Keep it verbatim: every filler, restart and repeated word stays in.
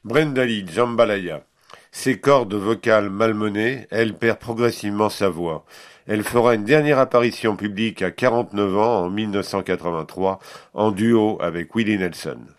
Brenda Lee, Jambalaya. Ses cordes vocales malmenées, elle perd progressivement sa voix. Elle fera une dernière apparition publique à quarante-neuf ans en mille neuf cent quatre-vingt-trois en duo avec Willie Nelson.